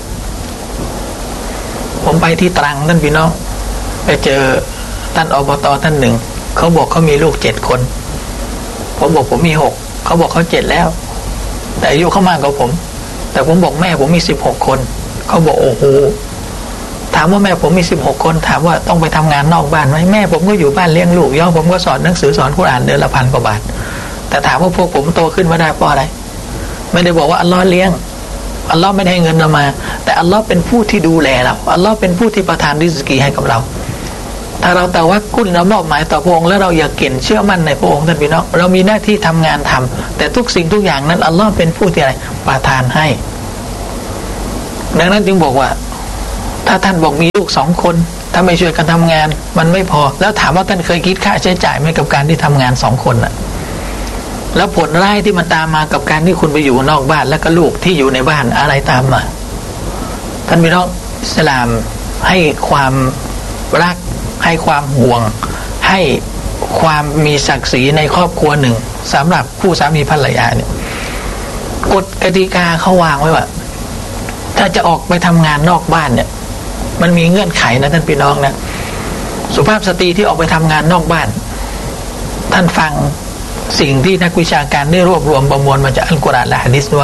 ผมไปที่ตรังท่านพี่น้องไปเจอท่านอบต.ท่านหนึ่งเขาบอกเขามีลูก7 คนผมบอกผมมี6เขาบอกเขา7แล้วแต่อายุเขามากกว่าผมแต่ผมบอกแม่ผมมี16 คนเขาบอกโอ้โหถามว่าแม่ผมมี16 คนถามว่าต้องไปทำงานนอกบ้านไหมแม่ผมก็อยู่บ้านเลี้ยงลูกย่อผมก็สอนหนังสือสอนกุรอานเดือนละ1,000 กว่าบาทแต่ถามว่าพวกผมโตขึ้นมาได้เพราะอะไรไม่ได้บอกว่าอัลลอฮ์เลี้ยงอัลลอฮ์ไม่ได้ให้เงินเรามาแต่อัลลอฮ์เป็นผู้ที่ดูแลเราอัลลอฮ์เป็นผู้ที่ประทานริสกีให้กับเราถ้าเราแต่ว่ากุลเรามอบหมายต่อพระองค์แล้วเราอยากเก่งเชื่อมั่นในพระองค์ท่านพี่น้องเรามีหน้าที่ทำงานทำแต่ทุกสิ่งทุกอย่างนั้นอัลลอฮ์เป็นผู้ที่อะไรประทานให้ดังนั้นจึงบอกว่าถ้าท่านบอกมีลูก2 คนถ้าไม่ช่วยกันทำงานมันไม่พอแล้วถามว่าท่านเคยคิดค่าใช้จ่ายไหมกับการที่ทำงาน2 คนน่ะแล้วผลร้ายที่มันตามมากับการที่คุณไปอยู่นอกบ้านแล้วก็ลูกที่อยู่ในบ้านอะไรตามมาท่านพี่น้องอิสลามให้ความรักให้ความห่วงให้ความมีศักดิ์ศรีในครอบครัวหนึ่งสำหรับคู่สามีภรรยาเนี่ยกฎกติกาเขาวางไว้ว่าถ้าจะออกไปทำงานนอกบ้านเนี่ยมันมีเงื่อนไขนะท่านพี่น้องนะสุภาพสตรีที่ออกไปทำงานนอกบ้านท่านฟังสิ่งที่นักวิชาการได้รวบรวมประมวลมาจากอัลกุรอานและหะดีษว่า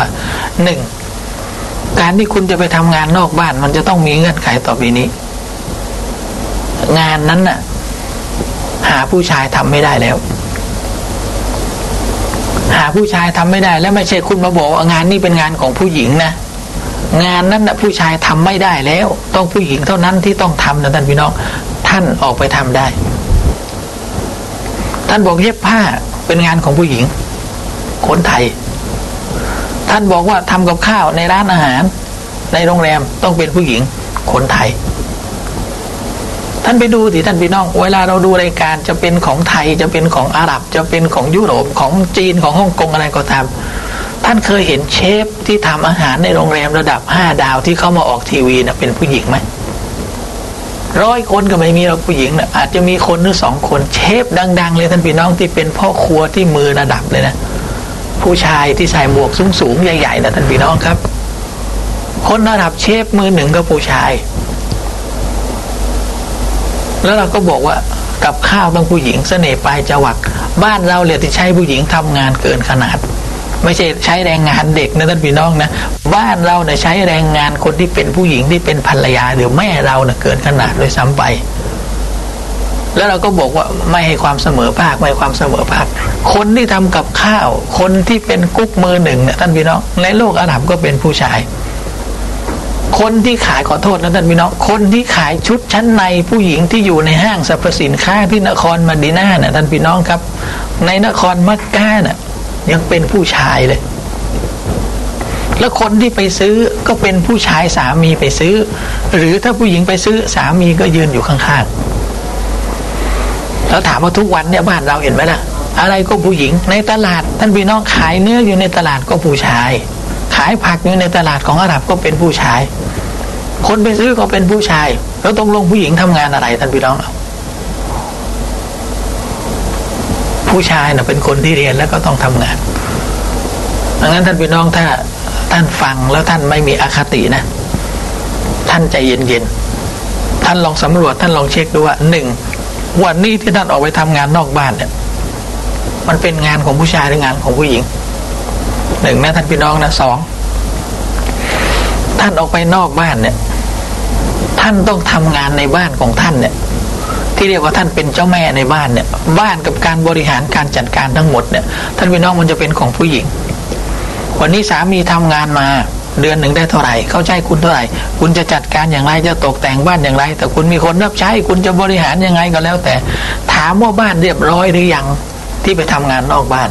1. การที่คุณจะไปทำงานนอกบ้านมันจะต้องมีเงื่อนไขต่อไปนี้งานนั้นน่ะหาผู้ชายทำไม่ได้แล้วหาผู้ชายทำไม่ได้แล้วไม่ใช่คุณมาบอกว่างานนี้เป็นงานของผู้หญิงนะงานนั้นน่ะผู้ชายทำไม่ได้แล้วต้องผู้หญิงเท่านั้นที่ต้องทำนะท่านพี่น้องท่านออกไปทำได้ท่านบอกเย็บผ้าเป็นงานของผู้หญิงคนไทยท่านบอกว่าทำกับข้าวในร้านอาหารในโรงแรมต้องเป็นผู้หญิงคนไทยท่านไปดูสิท่านพี่น้องเวลาเราดูรายการจะเป็นของไทยจะเป็นของอาหรับจะเป็นของยุโรปของจีนของฮ่องกงอะไรก็ตามท่านเคยเห็นเชฟที่ทำอาหารในโรงแรมระดับ5 ดาวที่เขามาออกทีวีนะเป็นผู้หญิงไหม100 คนก็ไม่มีหรอกผู้หญิงนะอาจจะมีคนหรือ2 คนเชฟดังๆเลยท่านพี่น้องที่เป็นพ่อครัวที่มือระดับเลยนะผู้ชายที่ใส่หมวกสูงๆใหญ่ๆนะท่านพี่น้องครับคนระดับเชฟมือ 1ก็ผู้ชายแล้วเราก็บอกว่ากับข้าวต้องผู้หญิงเสน่ห์ปลายจวักบ้านเราเลยที่ใช้ผู้หญิงทำงานเกินขนาดไม่ใช่ใช้แรงงานเด็กนะท่านพี่น้องนะบ้านเราเนี่ยใช้แรงงานคนที่เป็นผู้หญิงที่เป็นภรรยาหรือแม่เราเนี่ยเกินขนาดด้วยซ้ำไปแล้วเราก็บอกว่าไม่ให้ความเสมอภาคไม่ให้ความเสมอภาคคนที่ทำกับข้าวคนที่เป็นกุ๊กมือ 1เนี่ยท่านพี่น้องในโลกอาหรับก็เป็นผู้ชายคนที่ขายขอโทษนะท่านพี่น้องคนที่ขายชุดชั้นในผู้หญิงที่อยู่ในห้างสรรพสินค้าที่นครมะดีนะห์น่ะท่านพี่น้องครับในนครมักกะห์น่ะยังเป็นผู้ชายเลยแล้วคนที่ไปซื้อก็เป็นผู้ชายสามีไปซื้อหรือถ้าผู้หญิงไปซื้อสามีก็ยืนอยู่ข้างๆแล้วถามว่าทุกวันเนี่ยบ้านเราเห็นไหมล่ะอะไรก็ผู้หญิงในตลาดท่านพี่น้องขายเนื้ออยู่ในตลาดก็ผู้ชายขายผักอยู่ในตลาดของอาหรับก็เป็นผู้ชายคนไปซื้อก็เป็นผู้ชายแล้วตรงลงผู้หญิงทำงานอะไรท่านพี่น้องผู้ชายน่ะเป็นคนที่เรียนแล้วก็ต้องทำงานดังนั้นท่านพี่น้องถ้าท่านฟังแล้วท่านไม่มีอคตินะท่านใจเย็นๆท่านลองสำรวจท่านลองเช็คดูว่า1วันนี้ที่ท่านออกไปทำงานนอกบ้านเนี่ยมันเป็นงานของผู้ชายหรืองานของผู้หญิง1นะท่านพี่น้องนะ2ท่านออกไปนอกบ้านเนี่ยท่านต้องทำงานในบ้านของท่านเนี่ยที่เรียกว่าท่านเป็นเจ้าแม่ในบ้านเนี่ยบ้านกับการบริหารการจัดการทั้งหมดเนี่ยท่านพี่น้องมันจะเป็นของผู้หญิงวันนี้สามีทำงานมาเดือนหนึ่งได้เท่าไหร่เขาใช้คุณเท่าไหร่คุณจะจัดการอย่างไรจะตกแต่งบ้านอย่างไรแต่คุณมีคนรับใช้คุณจะบริหารยังไงก็แล้วแต่ถามว่าบ้านเรียบร้อยหรือยังที่ไปทำงานนอกบ้าน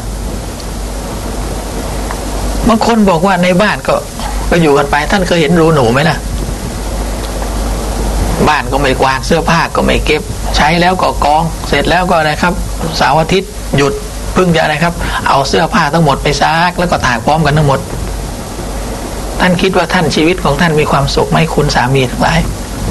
บางคนบอกว่าในบ้านก็อยู่กันไปท่านเคยเห็นรูหนูไหมล่ะบ้านก็ไม่กวาดเสื้อผ้าก็ไม่เก็บใช้แล้วก็กองเสร็จแล้วก็อะไรครับเสาร์อาทิตย์หยุดเพิ่งจะอะไรครับเอาเสื้อผ้าทั้งหมดไปซักแล้วก็ตากพร้อมกันทั้งหมดท่านคิดว่าท่านชีวิตของท่านมีความสุขไหมคุณสามีทั้งหลาย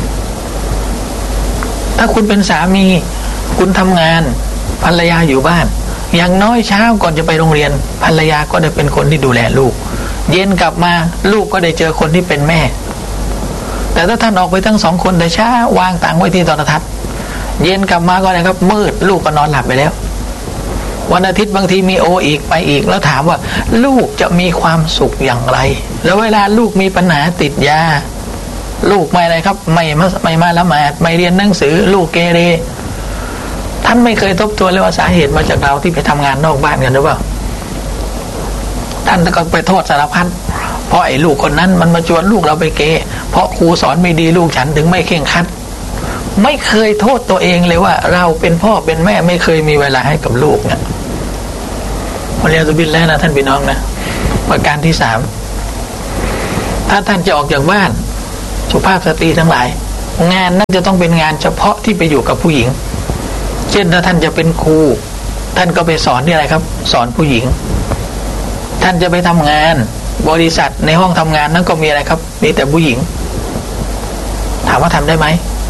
ถ้าคุณเป็นสามีคุณทำงานภรรยาอยู่บ้านอย่างน้อยเช้าก่อนจะไปโรงเรียนภรรยาก็ได้เป็นคนที่ดูแลลูกเย็นกลับมาลูกก็ได้เจอคนที่เป็นแม่แต่ถ้าท่านออกไปทั้ง2 คนแต่เช้าวางตังไว้ที่โทรทัศน์เย็นกลับมาก็อะไรครับมืดลูกก็นอนหลับไปแล้ววันอาทิตย์บางทีมีโออีกไปอีกแล้วถามว่าลูกจะมีความสุขอย่างไรแล้วเวลาลูกมีปัญหาติดยาลูกไม่อะไรครับไม่มาละหมาดไม่เรียนหนังสือลูกเกเรท่านไม่เคยทบทวนเลยว่าสาเหตุมาจากเราที่ไปทำงานนอกบ้านกันหรือเปล่าท่านก็ไปโทษสารพัดเพราะไอ้ลูกคนนั้นมันมาชวนลูกเราไปเกเพราะครูสอนไม่ดีลูกฉันถึงไม่เคร่งครัดไม่เคยโทษตัวเองเลยว่าเราเป็นพ่อเป็นแม่ไม่เคยมีเวลาให้กับลูกเนี่ยวันนี้จะบินแล้วนะท่านพี่น้องนะประการที่3ถ้าท่านจะออกจากบ้านสุภาพสตรีทั้งหลายงานนั้นจะต้องเป็นงานเฉพาะที่ไปอยู่กับผู้หญิงเช่นถ้าท่านจะเป็นครูท่านก็ไปสอนที่อะไรครับสอนผู้หญิงท่านจะไปทำงานบริษัทในห้องทำงานนั้นก็มีอะไรครับมีแต่ผู้หญิงถามว่าทำได้ไหม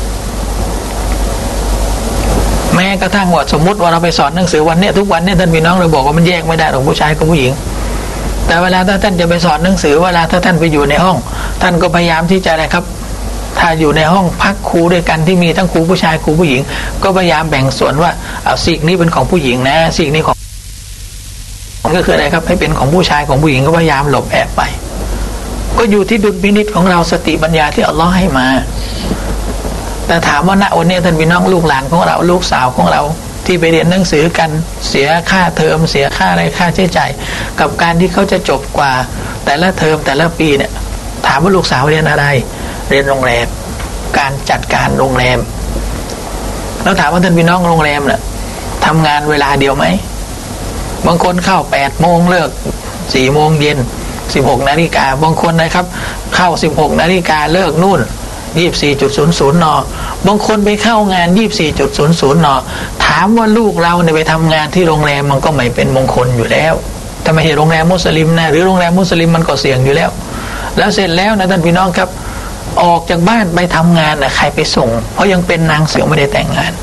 แม้กระทั่งว่าสมมุติว่าเราไปสอนหนังสือวันนี้ทุกวันนี้ท่านพี่น้องเราบอกว่ามันแยกไม่ได้หรอกผู้ชายกับผู้หญิงแต่เวลาถ้าท่านจะไปสอนหนังสือเวลาถ้าท่านไปอยู่ในห้องท่านก็พยายามที่จะอะไรครับถ้าอยู่ในห้องพักครูด้วยกันที่มีทั้งครูผู้ชายครูผู้หญิงก็พยายามแบ่งส่วนว่าเอาซีกนี้เป็นของผู้หญิงนะซีกนี้ของก็คืออะไรครับให้เป็นของผู้ชายของผู้หญิงก็พยายามหลบแอบไปก็อยู่ที่ดุลพินิจของเราสติปัญญาที่อัลเลาะห์ให้มาแต่ถามว่าณวันนี้ท่านพี่น้องลูกหลานของเราลูกสาวของเราที่ไปเรียนหนังสือกันเสียค่าเทอมเสียค่าอะไรค่าใช้จ่ายกับการที่เขาจะจบกว่าแต่ละเทอมแต่ละปีเนี่ยถามว่าลูกสาวเรียนอะไรเรียนโรงแรมการจัดการโรงแรมแล้วถามว่าท่านพี่น้องโรงแรมน่ะทำงานเวลาเดียวไหมบางคนเข้า8 โมงเลิก4 โมงเย็น16 นาฬิกาบางคนนะครับเข้า16 นาฬิกาเลิกนู่น24.00 น.บางคนไปเข้างาน 24.00 น.ถามว่าลูกเราเนี่ยไปทำงานที่โรงแรมมันก็ไม่เป็นมงคลอยู่แล้วถ้าไม่ใช่โรงแรมมุสลิมนะหรือโรงแรมมุสลิมมันก็เสี่ยงอยู่แล้วแล้วเสร็จแล้วนะท่านพี่น้องครับออกจากบ้านไปทำงานนะใครไปส่งเพราะยังเป็นนางเสือไม่ได้แต่งงาน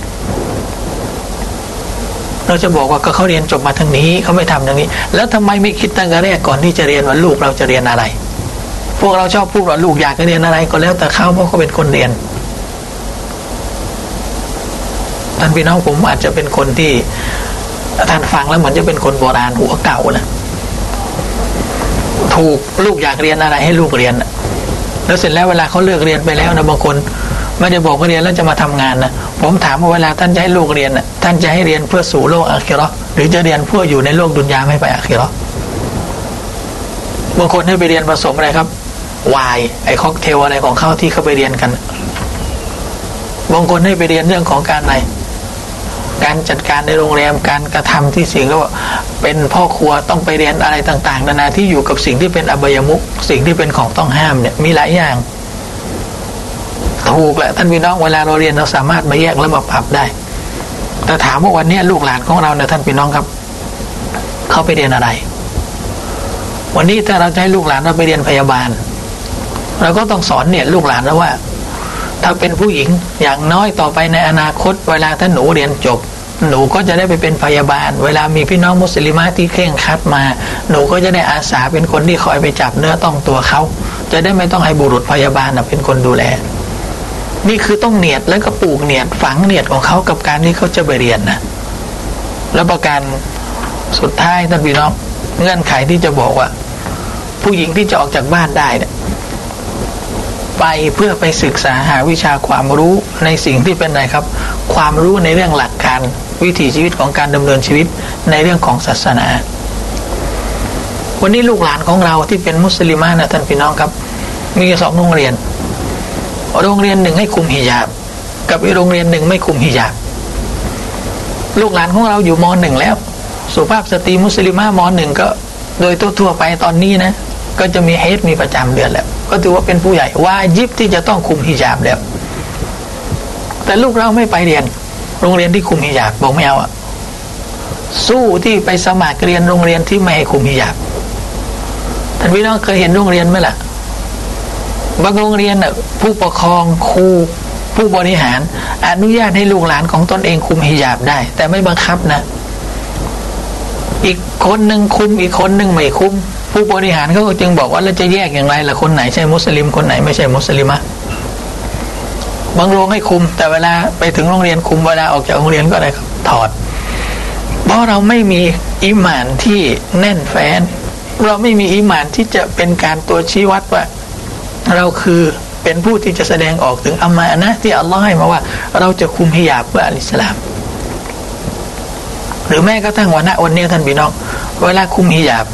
เราจะบอกว่าก็เขาเรียนจบมาทางนี้เขาไม่ทำทางนี้แล้วทำไมไม่คิดตั้งแต่แรกก่อนที่จะเรียนว่าลูกเราจะเรียนอะไรพวกเราชอบพูดว่าลูกอยากจะเรียนอะไรก็แล้วแต่เขาเพราะเขาเป็นคนเรียนท่านพี่น้องผมอาจจะเป็นคนที่ท่านฟังแล้วเหมือนจะเป็นคนโบราณหัวเก่านะถูกลูกอยากเรียนอะไรให้ลูกเรียนแล้วเสร็จแล้วเวลาเขาเลิกเรียนไปแล้วนะบางคนไม่ได้บอกว่าเรียนแล้วจะมาทำงานนะผมถามว่าเวลาท่านจะให้ลูกเรียนน่ะท่านจะให้เรียนเพื่อสู่โลกอาคิเราะห์หรือจะเรียนเพื่ออยู่ในโลกดุนยาไม่ไปอาคิเราะห์บางคนให้ไปเรียนผสมอะไรครับไวน์ไอ้ค็อกเทลอะไรของเขาที่เขาไปเรียนกันบางคนให้ไปเรียนเรื่องของการอะไรการจัดการในโรงแรมการกระทำที่สิ่งก็เป็นพ่อครัวต้องไปเรียนอะไรต่างๆนานาที่อยู่กับสิ่งที่เป็นอบายมุขสิ่งที่เป็นของต้องห้ามเนี่ยมีหลายอย่างถูกแหละท่านพี่น้องเวลาเราเรียนเราสามารถมาแยกและมาปรับได้แต่ถามว่าวันนี้ลูกหลานของเราเนี่ยท่านพี่น้องครับเขาไปเรียนอะไรวันนี้ถ้าเราจะให้ลูกหลานเราไปเรียนพยาบาลเราก็ต้องสอนเนี่ยลูกหลานแล้วว่าถ้าเป็นผู้หญิงอย่างน้อยต่อไปในอนาคตเวลาถ้าหนูเรียนจบหนูก็จะได้ไปเป็นพยาบาลเวลามีพี่น้องมุสลิมะที่เคร่งครัดมาหนูก็จะได้อาสาเป็นคนที่คอยไปจับเนื้อต้องตัวเขาจะได้ไม่ต้องให้บุรุษพยาบาลเป็นคนดูแลนี่คือต้องเนียดแล้วก็ปลูกเนียดฝังเนียดของเขากับการที่เขาจะไปเรียนนะแล้วประการสุดท้ายท่านพี่น้องเงื่อนไขที่จะบอกว่าผู้หญิงที่จะออกจากบ้านได้เนี่ยไปเพื่อไปศึกษาหาวิชาความรู้ในสิ่งที่เป็นอะไรครับความรู้ในเรื่องหลักการวิถีชีวิตของการดำเนินชีวิตในเรื่องของศาสนาวันนี้ลูกหลานของเราที่เป็นมุสลิมะนะท่านพี่น้องครับมี2 โรงเรียนหนึ่งให้คุมฮิญาบกับอีกโรงเรียนหนึ่งไม่คุมฮิญาบลูกหลานของเราอยู่ม.1แล้วสุภาพสตรีมุสลิมะม.1ก็โดยทั่วไปตอนนี้นะก็จะมีเฮดมีประจำเดือนแล้วก็ถือว่าเป็นผู้ใหญ่วาญิบที่จะต้องคุมฮิญาบแล้วแต่ลูกเราไม่ไปเรียนโรงเรียนที่คุมฮิญาบบอกไม่เอาสู้ที่ไปสมัครเรียนโรงเรียนที่ไม่ให้คุมฮิญาบท่านพี่น้องเคยเห็นโรงเรียนไหมล่ะบางโรงเรียนน่ะผู้ปกครองครูผู้บริหารอนุญาตให้ลูกหลานของตนเองคุมฮิญาบได้แต่ไม่บังคับนะอีกคนหนึ่งคุมอีกคนหนึ่งไม่คุมผู้บริหารเขาก็จึงบอกว่าเราจะแยกอย่างไรล่ะคนไหนใช่มุสลิมคนไหนไม่ใช่มุสลิมะบางโรงให้คุมแต่เวลาไปถึงโรงเรียนคุมเวลาออกจากโรงเรียนก็ได้ถอดเพราะเราไม่มีอีหม่านที่แน่นแฟ้นเราไม่มีอีหม่านที่จะเป็นการตัวชี้วัดว่าเราคือเป็นผู้ที่จะแสดงออกถึงอามานะห์ที่อัลลอฮ์ให้มาว่าเราจะคุมฮิญาบเพื่ออัลอิสลามหรือแม้กระทั่งวันนี้ท่านพี่น้องเวลาคุมฮิญา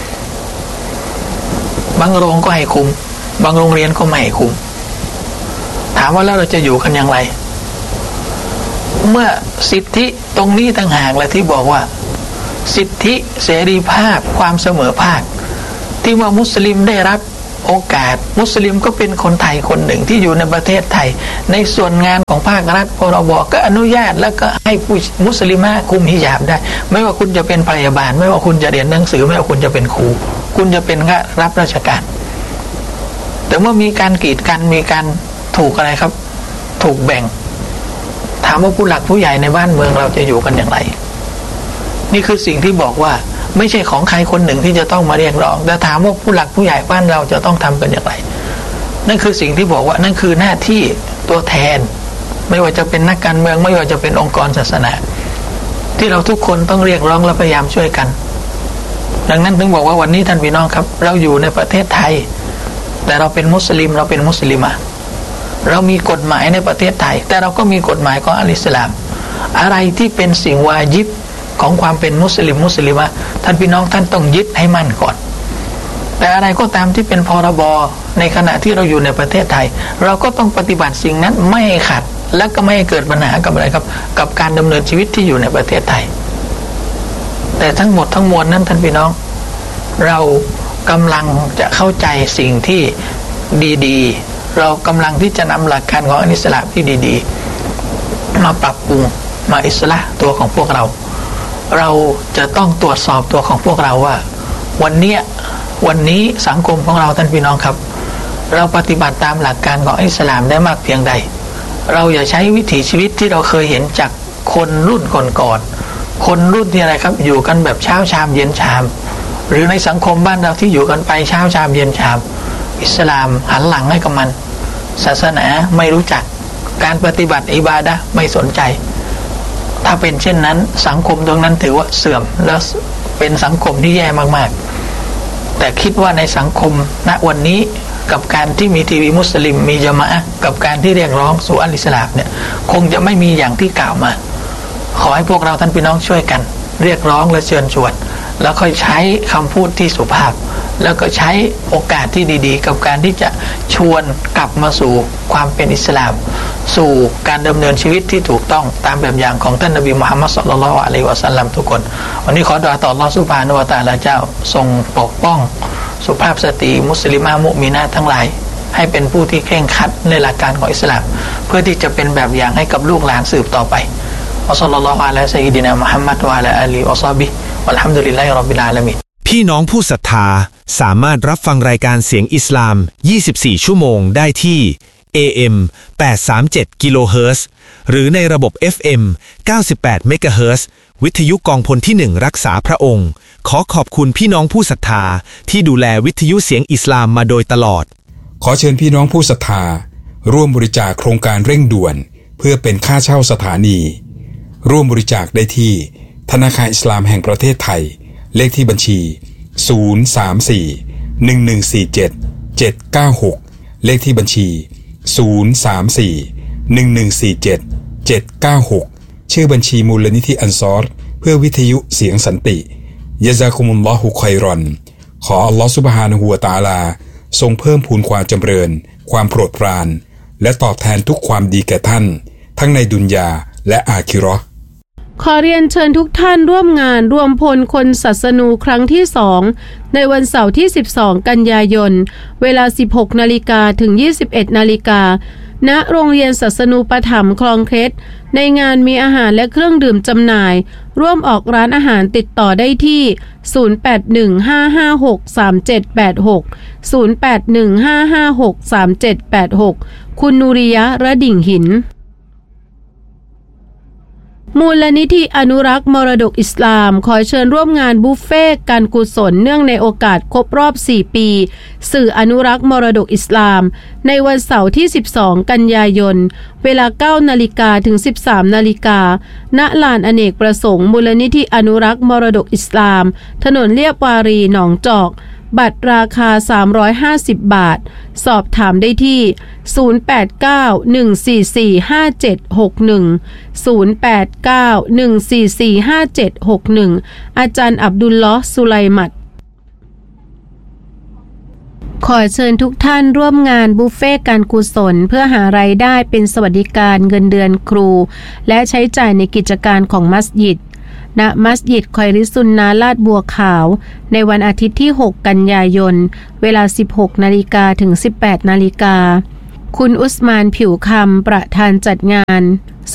บบางโรงก็ให้คุมบางโรงเรียนก็ไม่ให้คุมถามว่าแล้วเราจะอยู่กันอย่างไรเมื่อสิทธิตรงนี้ต่างหากแหละที่บอกว่าสิทธิเสรีภาพความเสมอภาคที่ว่ามุสลิมได้รับโอกาสมุสลิมก็เป็นคนไทยคนหนึ่งที่อยู่ในประเทศไทยในส่วนงานของภาครัฐพรบก็อนุญาตแล้วก็ให้ผู้มุสลิมะคุมฮิญาบได้ไม่ว่าคุณจะเป็นพยาบาลไม่ว่าคุณจะเรียนหนังสือไม่ว่าคุณจะเป็นครูคุณจะเป็นรับราชการแต่เมื่อมีการกีดกันมีการถูกอะไรครับถูกแบ่งถามว่าผู้หลักผู้ใหญ่ในบ้านเมืองเราจะอยู่กันอย่างไรนี่คือสิ่งที่บอกว่าไม่ใช่ของใครคนหนึ่งที่จะต้องมาเรียกร้องแต่ถามว่าผู้หลักผู้ใหญ่บ้านเราจะต้องทำกันอย่างไรนั่นคือสิ่งที่บอกว่านั่นคือหน้าที่ตัวแทนไม่ว่าจะเป็นนักการเมืองไม่ว่าจะเป็นองค์กรศาสนาที่เราทุกคนต้องเรียกร้องและพยายามช่วยกันดังนั้นถึงบอกว่าวันนี้ท่านพี่น้องครับเราอยู่ในประเทศไทยแต่เราเป็นมุสลิมเราเป็นมุสลิมะเรามีกฎหมายในประเทศไทยแต่เราก็มีกฎหมายของอัลอิสลามอะไรที่เป็นสิ่งวาญิบของความเป็นมุสลิมมุสลิมะท่านพี่น้องท่านต้องยึดให้มั่นก่อนแต่อะไรก็ตามที่เป็นพรบในขณะที่เราอยู่ในประเทศไทยเราก็ต้องปฏิบัติสิ่งนั้นไม่ให้ขัดและก็ไม่ให้เกิดปัญหากับอะไรครับกับการดำเนินชีวิตที่อยู่ในประเทศไทยแต่ทั้งหมดทั้งมวลนั้นท่านพี่น้องเรากำลังจะเข้าใจสิ่งที่ดีๆเรากำลังที่จะนำหลักการของอิสลามที่ดีๆมาปรับปรุงมาอิสลาห์ตัวของพวกเราจะต้องตรวจสอบตัวของพวกเราว่าวันนี้สังคมของเราท่านพี่น้องครับเราปฏิบัติตามหลักการของอิสลามได้มากเพียงใดเราอย่าใช้วิถีชีวิตที่เราเคยเห็นจากคนรุ่นก่อนๆคนรุ่นที่อะไรครับอยู่กันแบบเช้าชามเย็นชามหรือในสังคมบ้านเราที่อยู่กันไปเช้าชามเย็นชามอิสลามหันหลังให้กับมันศาสนาไม่รู้จักการปฏิบัติอิบาดะห์ไม่สนใจถ้าเป็นเช่นนั้นสังคมตรงนั้นถือว่าเสื่อมและเป็นสังคมที่แย่มากๆแต่คิดว่าในสังคมณวันนี้กับการที่มีทีวีมุสลิมมีญะมาอะห์กับการที่เรียกร้องสู่อัลอิสลามเนี่ยคงจะไม่มีอย่างที่กล่าวมาขอให้พวกเราท่านพี่น้องช่วยกันเรียกร้องและเชิญชวนแล้วค่อยใช้คำพูดที่สุภาพแล้วก็ใช้โอกาสที่ดีๆกับการที่จะชวนกลับมาสู่ความเป็นอิสลามสู่การดำเนินชีวิตที่ถูกต้องตามแบบอย่างของท่านนบีมุฮัมมัดศ็อลลัลลอฮุอะลัยฮิวะซัลลัมทุกคนวันนี้ขอดุอาต่ออัลเลาะห์ซุบฮานะฮูวะตะอาลาเจ้าทรงปกป้องสุภาพสตรีมุสลิมะห์มุมินะห์ทั้งหลายให้เป็นผู้ที่เคร่งครัดในหลักการของอิสลามเพื่อที่จะเป็นแบบอย่างให้กับลูกหลานสืบต่อไปวะศ็อลลัลลอฮุอะลาซัยยิดินามุฮัมมัดวะอะลาอาลีวะศอฮบิฮิวัลฮัมดุลิลลาฮิร็อบบิลอาละมีนพี่น้องผู้ศรัทธาสามารถรับฟังรายการเสียงอิสลาม24ชั่วโมงได้ที่ AM 837กิโลเฮิรตซ์หรือในระบบ FM 98เมกะเฮิรตซ์วิทยุกองพลที่1รักษาพระองค์ขอขอบคุณพี่น้องผู้ศรัทธาที่ดูแลวิทยุเสียงอิสลามมาโดยตลอดขอเชิญพี่น้องผู้ศรัทธาร่วมบริจาคโครงการเร่งด่วนเพื่อเป็นค่าเช่าสถานีร่วมบริจาคได้ที่ธนาคารอิสลามแห่งประเทศไทยเลขที่บัญชี034-1147-796เลขที่บัญชี034-1147-796ชื่อบัญชีมูลนิธิอันซอรเพื่อวิทยุเสียงสันติยะซากุมุลลอฮุค็อยรอนขออัลลอฮฺซุบฮานะฮูวะตะอาลาทรงเพิ่มพูนความจำเริญความโปรดปรานและตอบแทนทุกความดีแก่ท่านทั้งในดุนยาและอาคิเราะห์ขอเรียนเชิญทุกท่านร่วมงานรวมพลคนศาสนูครั้งที่2ในวันเสาร์ที่12กันยายนเวลา 16 นาฬิกาถึง 21 นาฬิกาณโรงเรียนศาสนูปถัมภ์คลองเคล็ดในงานมีอาหารและเครื่องดื่มจำหน่ายร่วมออกร้านอาหารติดต่อได้ที่0815563786 คุณนูริยะห์ระดิ่งหินมูลนิธิอนุรักษ์มรดกอิสลามขอเชิญร่วมงานบุฟเฟ่ต์การกุศลเนื่องในโอกาสครบรอบ4ปีสื่ออนุรักษ์มรดกอิสลามในวันเสาร์ที่12กันยายนเวลา 9 นาฬิกาถึง 13 นาฬิกาณลานอเนกประสงค์มูลนิธิอนุรักษ์มรดกอิสลามถนนเลียบวารีหนองจอกบัตรราคา350บาทสอบถามได้ที่0891445761 อาจารย์อับดุลลอฮ์สุไลมัดขอเชิญทุกท่านร่วมงานบุฟเฟ่ต์การกุศลเพื่อหารายได้เป็นสวัสดิการเงินเดือนครูและใช้จ่ายในกิจการของมัสยิดณมัสยิดคอยริซุนนะห์ลาดบัวขาวในวันอาทิตย์ที่6กันยายนเวลา 16 นาฬิกาถึง 18 นาฬิกาคุณอุสมานผิวคำประธานจัดงาน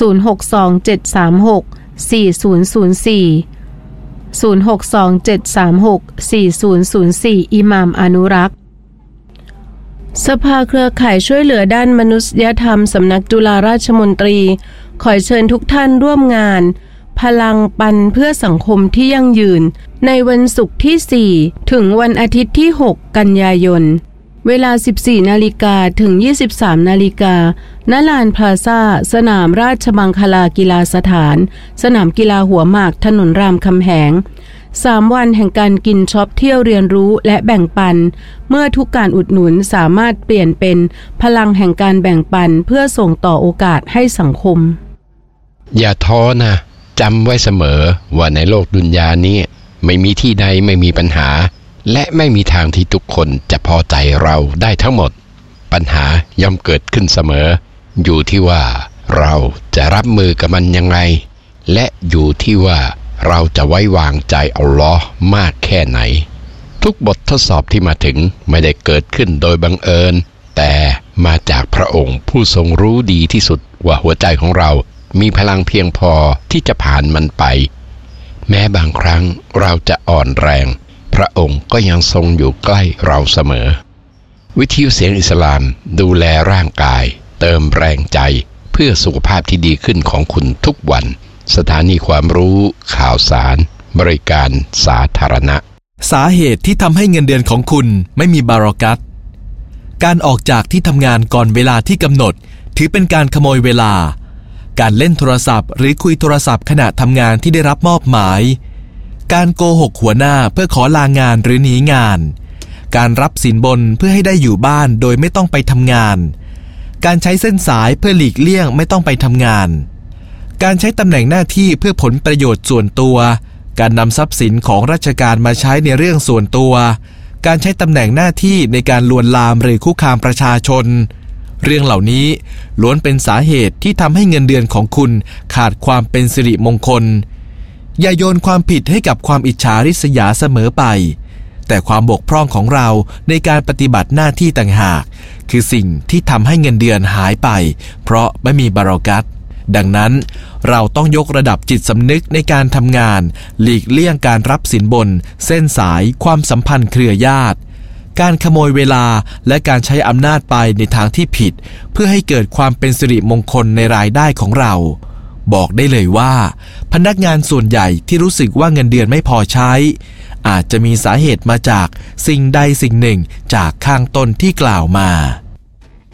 0627364004 อิหม่ามอนุรักษ์สภาเครือข่ายช่วยเหลือด้านมนุษยธรรมสำนักจุฬาราชมนตรีขอเชิญทุกท่านร่วมงานพลังปันเพื่อสังคมที่ยั่งยืนในวันศุกร์ที่4ถึงวันอาทิตย์ที่6กันยายนเวลา 14 นาฬิกาถึง 23 นาฬิกาณลานพลาซ่าสนามราชมังคลากีฬาสถานสนามกีฬาหัวหมากถนนรามคำแหง3 วันแห่งการกินช็อปเที่ยวเรียนรู้และแบ่งปันเมื่อทุกการอุดหนุนสามารถเปลี่ยนเป็นพลังแห่งการแบ่งปันเพื่อส่งต่อโอกาสให้สังคมอย่าท้อนะจำไว้เสมอว่าในโลกดุนยานี้ไม่มีที่ใดไม่มีปัญหาและไม่มีทางที่ทุกคนจะพอใจเราได้ทั้งหมดปัญหาย่อมเกิดขึ้นเสมออยู่ที่ว่าเราจะรับมือกับมันยังไงและอยู่ที่ว่าเราจะไว้วางใจอัลลอฮ์มากแค่ไหนทุกบททดสอบที่มาถึงไม่ได้เกิดขึ้นโดยบังเอิญแต่มาจากพระองค์ผู้ทรงรู้ดีที่สุดว่าหัวใจของเรามีพลังเพียงพอที่จะผ่านมันไปแม้บางครั้งเราจะอ่อนแรงพระองค์ก็ยังทรงอยู่ใกล้เราเสมอวิทยุเสียงอิสลามดูแลร่างกายเติมแรงใจเพื่อสุขภาพที่ดีขึ้นของคุณทุกวันสถานีความรู้ข่าวสารบริการสาธารณะสาเหตุที่ทำให้เงินเดือนของคุณไม่มีบารอกัตการออกจากที่ทำงานก่อนเวลาที่กำหนดถือเป็นการขโมยเวลาการเล่นโทรศัพท์หรือคุยโทรศัพท์ขณะทำงานที่ได้รับมอบหมายการโกหกหัวหน้าเพื่อขอลางานหรือหนีงานการรับสินบนเพื่อให้ได้อยู่บ้านโดยไม่ต้องไปทำงานการใช้เส้นสายเพื่อหลีกเลี่ยงไม่ต้องไปทำงานการใช้ตำแหน่งหน้าที่เพื่อผลประโยชน์ส่วนตัวการนำทรัพย์สินของราชการมาใช้ในเรื่องส่วนตัวการใช้ตำแหน่งหน้าที่ในการลวนลามหรือคุกคามประชาชนเรื่องเหล่านี้ล้วนเป็นสาเหตุที่ทำให้เงินเดือนของคุณขาดความเป็นสิริมงคลอย่าโยนความผิดให้กับความอิจฉาริษยาเสมอไปแต่ความบกพร่องของเราในการปฏิบัติหน้าที่ต่างหากคือสิ่งที่ทำให้เงินเดือนหายไปเพราะไม่มีบารอกัตดังนั้นเราต้องยกระดับจิตสำนึกในการทำงานหลีกเลี่ยงการรับสินบนเส้นสายความสัมพันธ์เครือญาติการขโมยเวลาและการใช้อำนาจไปในทางที่ผิดเพื่อให้เกิดความเป็นสิริมงคลในรายได้ของเราบอกได้เลยว่าพนักงานส่วนใหญ่ที่รู้สึกว่าเงินเดือนไม่พอใช้อาจจะมีสาเหตุมาจากสิ่งใดสิ่งหนึ่งจากข้างต้นที่กล่าวมา